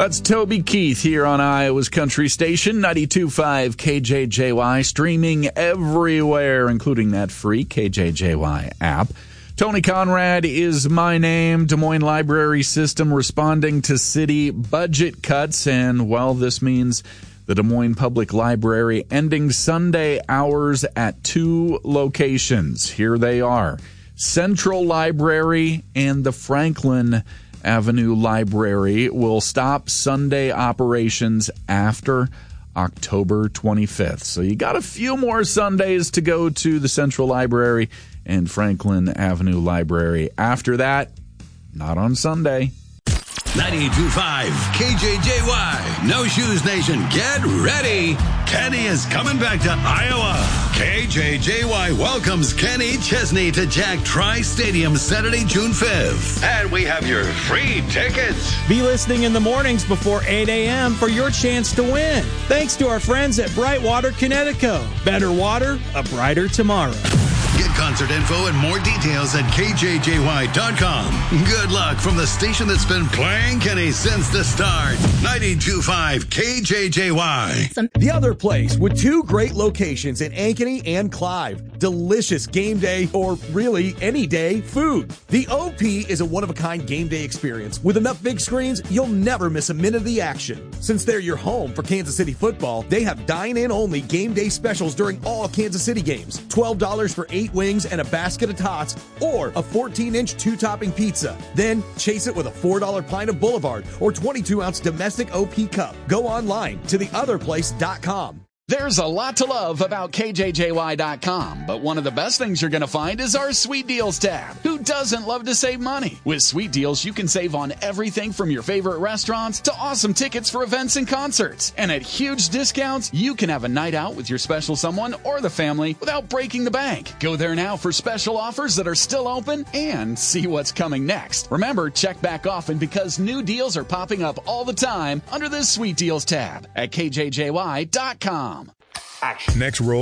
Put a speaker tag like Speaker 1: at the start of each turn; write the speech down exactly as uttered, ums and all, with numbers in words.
Speaker 1: That's Toby Keith here on Iowa's Country Station, ninety-two point five K J J Y, streaming everywhere, including that free K J J Y app. Tony Conrad is my name. Des Moines Library System responding to city budget cuts, and, well, this means the Des Moines Public Library ending Sunday hours at two locations. Here they are: Central Library and the Franklin Avenue Library will stop Sunday operations after October twenty-fifth. So you got a few more Sundays to go to the Central Library and Franklin Avenue Library. After that, not on Sunday.
Speaker 2: ninety-two point five K J J Y, No Shoes Nation, get ready. Kenny is coming back to Iowa. K J J Y welcomes Kenny Chesney to Jack Tri-Stadium Saturday, June fifth. And we have your free tickets.
Speaker 3: Be listening in the mornings before eight a.m. for your chance to win. Thanks to our friends at Brightwater, Connecticut. Better water, a brighter tomorrow.
Speaker 2: Get concert info and more details at K J J Y dot com. Good luck from the station that's been playing Kenny since the start. ninety-two point five K J J Y.
Speaker 4: The Other Place, with two great locations in Ankeny and Clive. Delicious game day, or really any day, food. The O P is a one-of-a-kind game day experience. With enough big screens, you'll never miss a minute of the action. Since they're your home for Kansas City football, they have dine-in only game day specials during all Kansas City games. twelve dollars for eight wings and a basket of tots, or a fourteen-inch two-topping pizza. Then chase it with a four dollar pint of Boulevard or twenty-two ounce domestic O P cup. Go online to the other place dot com.
Speaker 1: There's a lot to love about K J J Y dot com, but one of the best things you're going to find is our Sweet Deals tab. Who doesn't love to save money? With Sweet Deals, you can save on everything from your favorite restaurants to awesome tickets for events and concerts. And at huge discounts, you can have a night out with your special someone or the family without breaking the bank. Go there now for special offers that are still open and see what's coming next. Remember, check back often because new deals are popping up all the time under this Sweet Deals tab at K J J Y dot com.
Speaker 5: Action. Next roll.